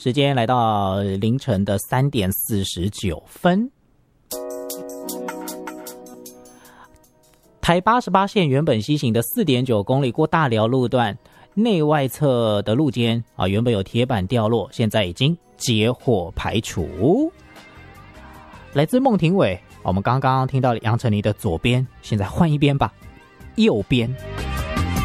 时间来到凌晨的3点49分。台88线原本西行的 4.9 公里过大寮路段内外侧的路肩原本有铁板掉落，现在已经结火排除。来自孟庭苇，我们刚刚听到杨丞琳的左边，现在换一边吧，右边。